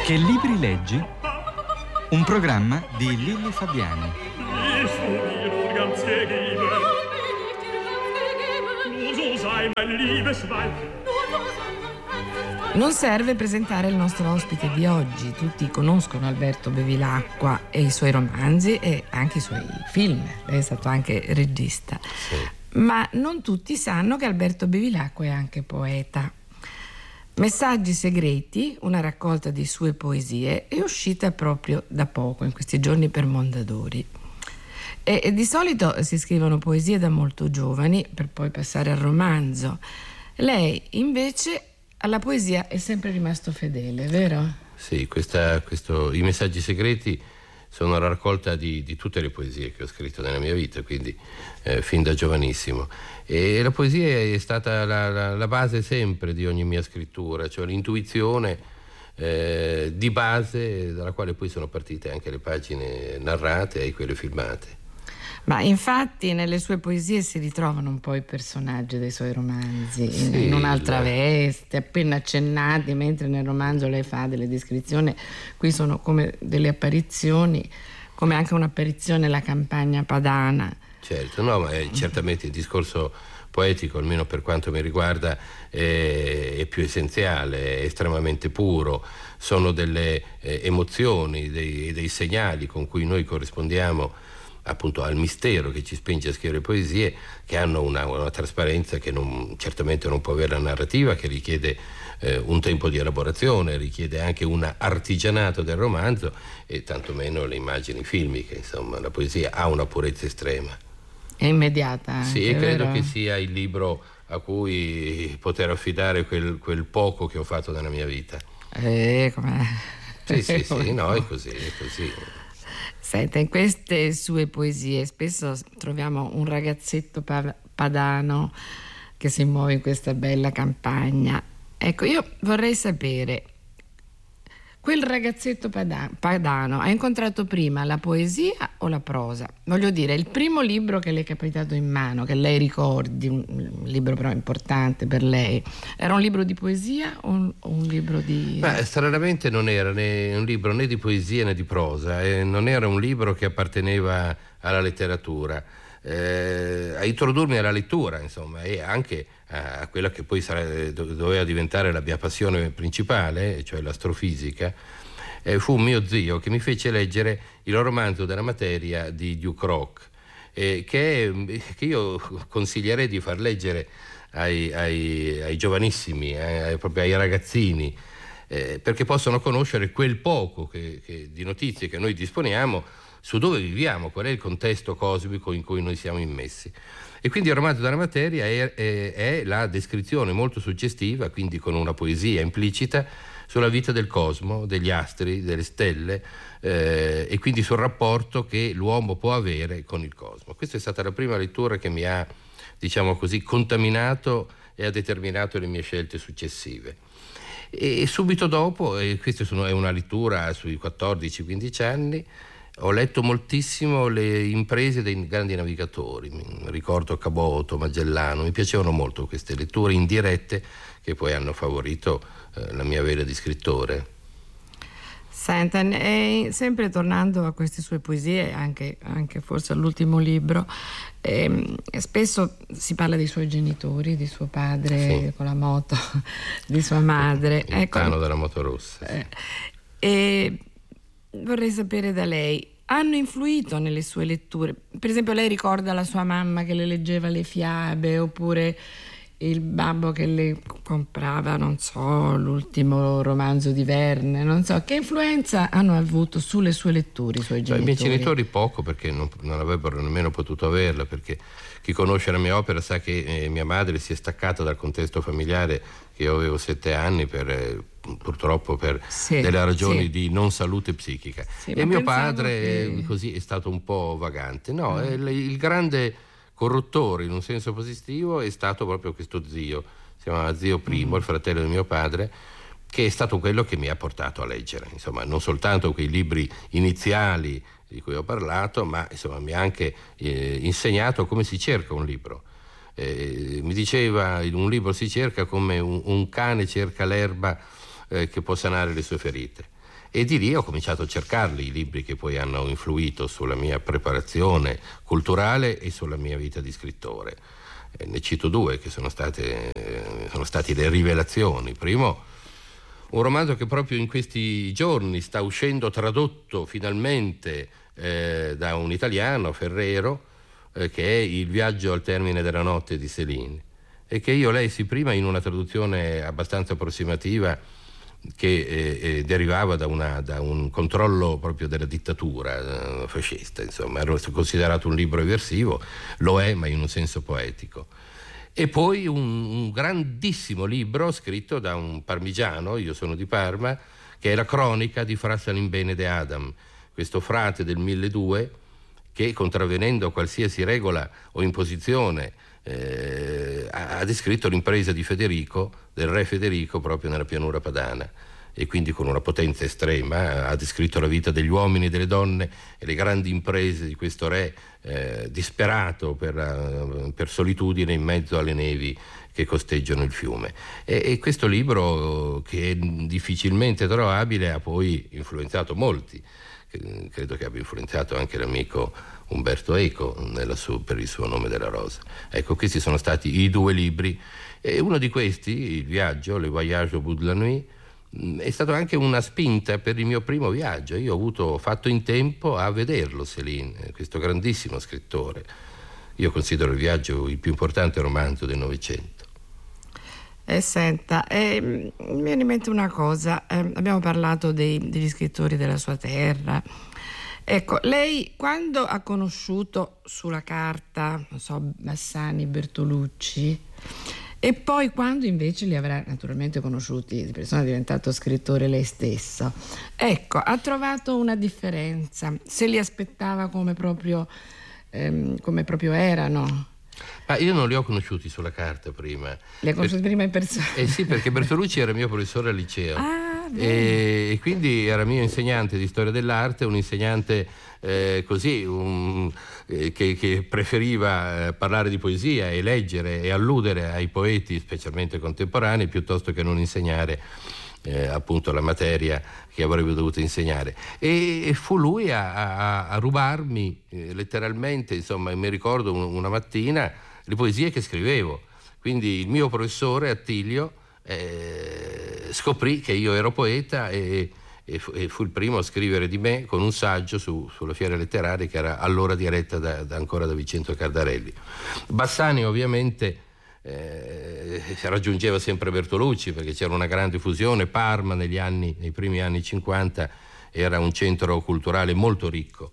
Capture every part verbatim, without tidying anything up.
Che libri leggi? Un programma di Lilli Fabiani. Non serve presentare il nostro ospite di oggi. Tutti conoscono Alberto Bevilacqua e i suoi romanzi e anche i suoi film. Lei è stato anche regista. Sì. Ma non tutti sanno che Alberto Bevilacqua è anche poeta. Messaggi segreti, una raccolta di sue poesie, è uscita proprio da poco, in questi giorni, per Mondadori. E, e di solito si scrivono poesie da molto giovani per poi passare al romanzo. Lei invece alla poesia è sempre rimasto fedele, vero? Sì, questa, questo, i messaggi segreti sono la raccolta di, di tutte le poesie che ho scritto nella mia vita, quindi eh, fin da giovanissimo. E la poesia è stata la, la, la base sempre di ogni mia scrittura, cioè l'intuizione eh, di base dalla quale poi sono partite anche le pagine narrate e quelle filmate. Ma infatti nelle sue poesie si ritrovano un po' i personaggi dei suoi romanzi, sì, in, in un'altra la... veste, appena accennati, mentre nel romanzo lei fa delle descrizioni, qui sono come delle apparizioni, come anche un'apparizione la campagna padana. Certo, no, ma è, certamente il discorso poetico, almeno per quanto mi riguarda, è, è più essenziale, è estremamente puro, sono delle eh, emozioni, dei, dei segnali con cui noi corrispondiamo appunto al mistero che ci spinge a scrivere poesie, che hanno una, una trasparenza che non, certamente non può avere la narrativa, che richiede eh, un tempo di elaborazione, richiede anche un artigianato del romanzo e tantomeno le immagini filmiche. Insomma, la poesia ha una purezza estrema. È immediata anche, sì, e credo vero? che sia il libro a cui poter affidare quel, quel poco che ho fatto nella mia vita. Eh, com'è? Sì, sì, sì, no, è così, è così. Senta, in queste sue poesie spesso troviamo un ragazzetto pa- padano che si muove in questa bella campagna. Ecco, io vorrei sapere, quel ragazzetto pada- padano ha incontrato prima la poesia o la prosa? Voglio dire, il primo libro che le è capitato in mano, che lei ricordi, un, un libro però importante per lei, era un libro di poesia o un, o un libro di... Beh, stranamente non era né un libro né di poesia né di prosa, e non era un libro che apparteneva alla letteratura. Eh, a introdurmi alla lettura, insomma, e anche a quella che poi sare- doveva diventare la mia passione principale, cioè l'astrofisica, eh, fu mio zio che mi fece leggere il romanzo della materia di Duke Rock, eh, che, che io consiglierei di far leggere ai, ai, ai giovanissimi, eh, proprio ai ragazzini, eh, perché possono conoscere quel poco che, che, di notizie che noi disponiamo su dove viviamo, qual è il contesto cosmico in cui noi siamo immessi. E quindi il romanzo della materia è, è, è la descrizione molto suggestiva, quindi con una poesia implicita, sulla vita del cosmo, degli astri, delle stelle, eh, e quindi sul rapporto che l'uomo può avere con il cosmo. Questa è stata la prima lettura che mi ha, diciamo così, contaminato e ha determinato le mie scelte successive. E subito dopo, e questa è una lettura sui quattordici quindici anni, ho letto moltissimo le imprese dei grandi navigatori, ricordo Caboto, Magellano, mi piacevano molto queste letture indirette che poi hanno favorito eh, la mia vena di scrittore. Senta, e sempre tornando a queste sue poesie, anche, anche forse all'ultimo libro, ehm, spesso si parla dei suoi genitori, di suo padre, sì, con la moto, di sua madre. Il ecco, Tano della moto rossa. Sì. Eh, e vorrei sapere da lei, hanno influito nelle sue letture? Per esempio, lei ricorda la sua mamma che le leggeva le fiabe, oppure il babbo che le comprava, non so, l'ultimo romanzo di Verne, non so, che influenza hanno avuto sulle sue letture i suoi genitori? I miei genitori poco, perché non, non avrebbero nemmeno potuto averla, perché chi conosce la mia opera sa che eh, mia madre si è staccata dal contesto familiare, che io avevo sette anni per... Eh, purtroppo per sì, delle ragioni sì. di non salute psichica, sì, e mio padre che... così è stato un po' vagante. No, mm. è il, il grande corruttore in un senso positivo è stato proprio questo zio, si chiamava zio Primo, mm. il fratello di mio padre, che è stato quello che mi ha portato a leggere, insomma, non soltanto quei libri iniziali di cui ho parlato, ma insomma mi ha anche eh, insegnato come si cerca un libro. Eh, mi diceva, in un libro si cerca come un, un cane cerca l'erba eh, che può sanare le sue ferite. E di lì ho cominciato a cercarli, i libri che poi hanno influito sulla mia preparazione culturale e sulla mia vita di scrittore. E ne cito due che sono state eh, sono stati le rivelazioni. Primo, un romanzo che proprio in questi giorni sta uscendo tradotto finalmente eh, da un italiano, Ferrero, eh, che è Il viaggio al termine della notte di Céline, e che io lessi prima in una traduzione abbastanza approssimativa che eh, eh, derivava da, una, da un controllo proprio della dittatura eh, fascista, insomma, era considerato un libro eversivo, lo è, ma in un senso poetico. E poi un, un grandissimo libro scritto da un parmigiano, io sono di Parma, che è la cronica di Fra Salimbene de Adam, questo frate del milleduecento che, contravvenendo a qualsiasi regola o imposizione, Eh, ha descritto l'impresa di Federico, del re Federico, proprio nella pianura padana, e quindi con una potenza estrema ha descritto la vita degli uomini e delle donne e le grandi imprese di questo re eh, disperato per, uh, per solitudine in mezzo alle nevi che costeggiano il fiume. E, e questo libro, che è difficilmente trovabile, ha poi influenzato molti. Credo che abbia influenzato anche l'amico Umberto Eco nella sua, per il suo Nome della rosa. Ecco, questi sono stati i due libri, e uno di questi, Il viaggio, Le voyage au bout de la nuit, è stato anche una spinta per il mio primo viaggio. Io ho avuto fatto in tempo a vederlo, Céline, questo grandissimo scrittore. Io considero Il viaggio il più importante romanzo del Novecento. Eh, senta, eh, mi viene in mente una cosa, eh, abbiamo parlato dei, degli scrittori della sua terra. Ecco, lei quando ha conosciuto sulla carta, non so, Bassani, Bertolucci, e poi quando invece li avrà naturalmente conosciuti di persona, è diventato scrittore lei stesso, ecco, ha trovato una differenza? Se li aspettava come proprio, ehm, come proprio erano? Ma io non li ho conosciuti sulla carta prima. Li ha conosciuti per... prima in persona? Eh sì, perché Bertolucci era mio professore al liceo. Ah, e, e quindi era mio insegnante di storia dell'arte, un insegnante eh, così, un, eh, che, che preferiva eh, parlare di poesia e leggere e alludere ai poeti, specialmente contemporanei, piuttosto che non insegnare Eh, appunto la materia che avrebbe dovuto insegnare, e, e fu lui a, a, a rubarmi eh, letteralmente, insomma, mi ricordo un, una mattina le poesie che scrivevo. Quindi il mio professore Attilio eh, scoprì che io ero poeta e, e, fu, e fu il primo a scrivere di me con un saggio su, sulla Fiera Letteraria, che era allora diretta da, da, ancora da Vincenzo Cardarelli. Bassani ovviamente Eh, raggiungeva sempre Bertolucci, perché c'era una grande fusione. Parma negli anni, nei primi anni cinquanta era un centro culturale molto ricco,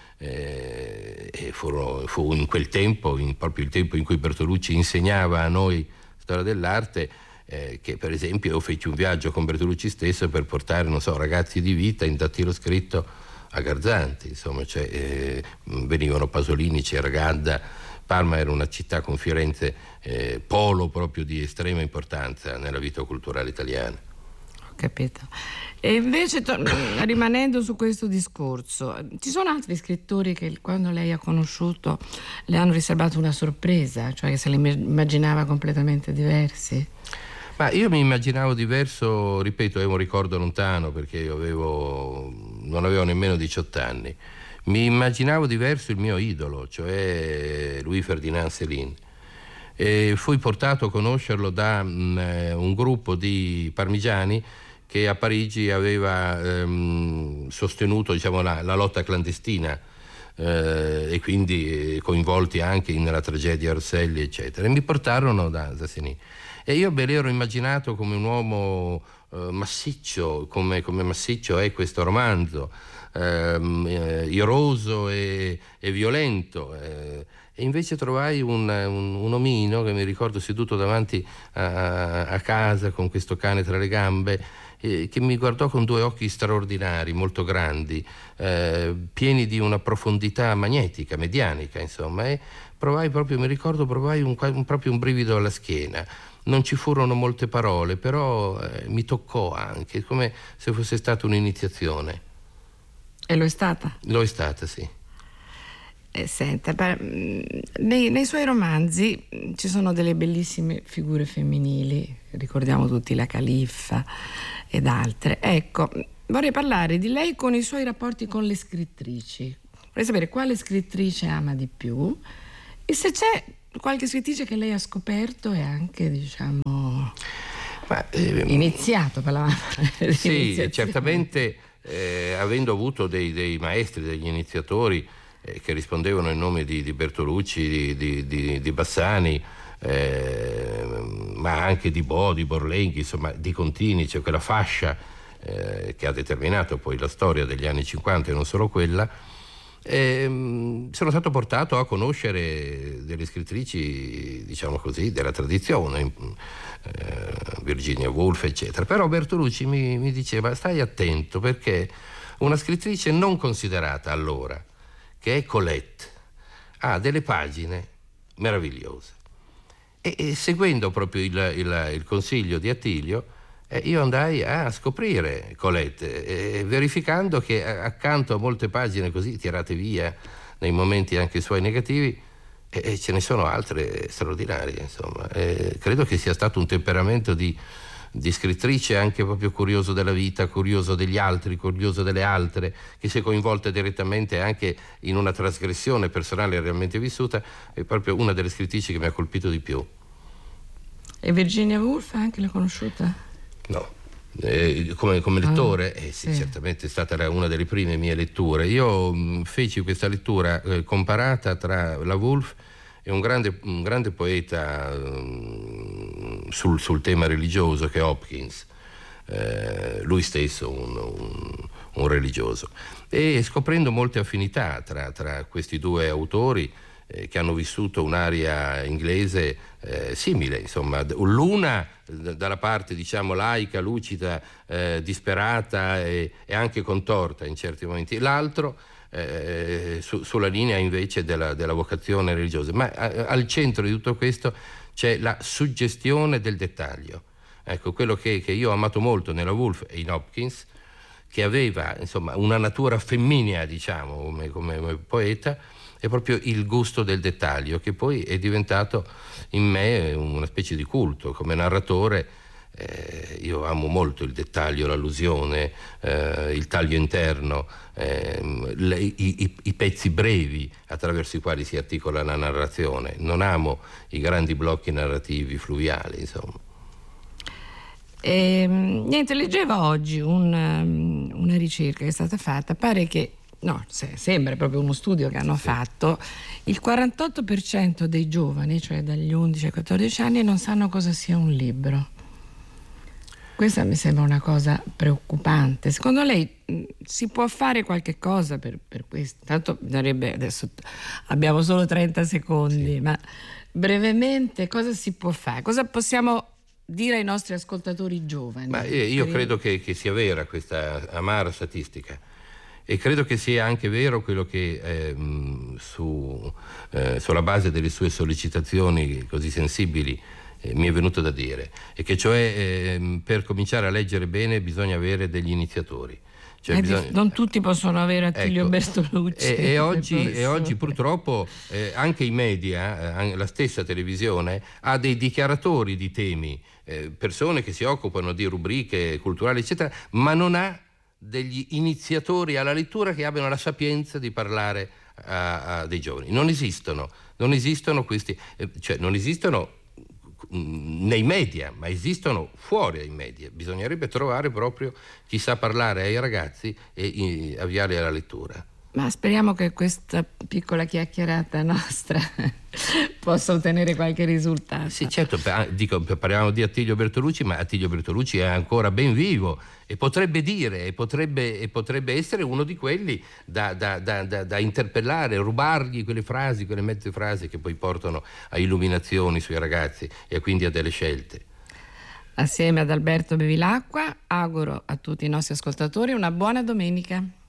eh, e fu, fu in quel tempo, in, proprio il tempo in cui Bertolucci insegnava a noi storia dell'arte, eh, che per esempio io feci un viaggio con Bertolucci stesso per portare, non so, Ragazzi di vita in dattiloscritto a Garzanti, insomma, cioè, eh, venivano Pasolini, c'era Gadda. Parma era una città con Firenze eh, polo proprio di estrema importanza nella vita culturale italiana. Ho capito. E invece, to- rimanendo su questo discorso, ci sono altri scrittori che quando lei ha conosciuto le hanno riservato una sorpresa, cioè che se li immaginava completamente diversi? Ma io mi immaginavo diverso, ripeto, è un ricordo lontano, perché io avevo, non avevo nemmeno diciotto anni. Mi immaginavo diverso il mio idolo, cioè Louis Ferdinand Céline, e fui portato a conoscerlo da mh, un gruppo di parmigiani che a Parigi aveva ehm, sostenuto, diciamo, la, la lotta clandestina, eh, e quindi coinvolti anche nella tragedia Orselli, eccetera, e mi portarono da, da Céline. E io me l'ero immaginato come un uomo eh, massiccio, come, come massiccio è questo romanzo, Ehm, eh, iroso e, e violento, eh, e invece trovai un, un, un omino che mi ricordo seduto davanti a, a casa con questo cane tra le gambe, eh, che mi guardò con due occhi straordinari, molto grandi, eh, pieni di una profondità magnetica, medianica, insomma, e provai proprio, mi ricordo, provai un, un, proprio un brivido alla schiena. Non ci furono molte parole, però eh, mi toccò anche, come se fosse stata un'iniziazione. E lo è stata? Lo è stata, sì. Eh, senta, per, nei, nei suoi romanzi ci sono delle bellissime figure femminili, ricordiamo tutti la Califfa ed altre. Ecco, vorrei parlare di lei con i suoi rapporti con le scrittrici. Vorrei sapere quale scrittrice ama di più e se c'è qualche scrittrice che lei ha scoperto e anche, diciamo, Ma, ehm, iniziato. Sì, certamente, eh, avendo avuto dei, dei maestri, degli iniziatori eh, che rispondevano in nome di, di Bertolucci, di, di, di, di Bassani, eh, ma anche di Bo, di Borlenghi, insomma di Contini, cioè quella fascia eh, che ha determinato poi la storia degli anni cinquanta e non solo quella. Eh, sono stato portato a conoscere delle scrittrici, diciamo così, della tradizione, eh, Virginia Woolf, eccetera. Però Bertolucci mi, mi diceva: stai attento, perché una scrittrice non considerata allora, che è Colette, ha delle pagine meravigliose. E, e seguendo proprio il, il, il consiglio di Attilio, Eh, io andai a scoprire Colette, eh, verificando che accanto a molte pagine così tirate via nei momenti anche suoi negativi, eh, ce ne sono altre straordinarie, insomma. Eh, credo che sia stato un temperamento di, di scrittrice anche proprio curioso della vita, curioso degli altri, curioso delle altre, che si è coinvolta direttamente anche in una trasgressione personale realmente vissuta. È proprio una delle scrittrici che mi ha colpito di più. E Virginia Woolf anche l'ha conosciuta? No, eh, come, come lettore, eh, sì, sì. Certamente è stata una delle prime mie letture. Io mh, feci questa lettura eh, comparata tra la Woolf e un grande, un grande poeta mh, sul, sul tema religioso, che è Hopkins, eh, lui stesso un, un, un religioso, e scoprendo molte affinità tra, tra questi due autori, Eh, che hanno vissuto un'area inglese eh, simile, insomma, l'una d- dalla parte, diciamo, laica, lucida, eh, disperata e, e anche contorta in certi momenti, l'altro eh, su- sulla linea invece della, della vocazione religiosa. Ma a- al centro di tutto questo c'è la suggestione del dettaglio. Ecco, quello che, che io ho amato molto nella Woolf e in Hopkins, che aveva, insomma, una natura femminea, diciamo, come, come, come poeta, è proprio il gusto del dettaglio, che poi è diventato in me una specie di culto. Come narratore eh, io amo molto il dettaglio, l'allusione, eh, il taglio interno, eh, le, i, i, i pezzi brevi attraverso i quali si articola la narrazione. Non amo i grandi blocchi narrativi fluviali, insomma. E, niente, leggevo oggi un, una ricerca che è stata fatta, pare che No, sembra proprio uno studio che hanno sì. fatto. Il quarantotto per cento dei giovani, cioè dagli undici ai quattordici anni, non sanno cosa sia un libro. Questa mi sembra una cosa preoccupante. Secondo lei mh, si può fare qualche cosa per, per questo? Tanto bisognerebbe, adesso abbiamo solo trenta secondi, sì. ma brevemente cosa si può fare? Cosa possiamo dire ai nostri ascoltatori giovani? Ma io, io credo che, che sia vera questa amara statistica. E credo che sia anche vero quello che eh, su, eh, sulla base delle sue sollecitazioni così sensibili eh, mi è venuto da dire, e che cioè eh, per cominciare a leggere bene bisogna avere degli iniziatori. Cioè, eh, bisogna... Non tutti possono avere Attilio ecco, Bertolucci. E, e, oggi, e oggi purtroppo eh, anche i media, eh, la stessa televisione, ha dei dichiaratori di temi, eh, persone che si occupano di rubriche culturali, eccetera, ma non ha degli iniziatori alla lettura che abbiano la sapienza di parlare a, a dei giovani. Non esistono, non esistono questi, eh, cioè non esistono mh, nei media, ma esistono fuori dai media. Bisognerebbe trovare proprio chi sa parlare ai ragazzi e i, avviarli alla lettura. Ma speriamo che questa piccola chiacchierata nostra possa ottenere qualche risultato. Sì, certo, dico, parliamo di Attilio Bertolucci, ma Attilio Bertolucci è ancora ben vivo e potrebbe dire, e potrebbe, e potrebbe essere uno di quelli da, da, da, da, da interpellare, rubargli quelle frasi, quelle mezze frasi che poi portano a illuminazioni sui ragazzi e quindi a delle scelte. Assieme ad Alberto Bevilacqua auguro a tutti i nostri ascoltatori una buona domenica.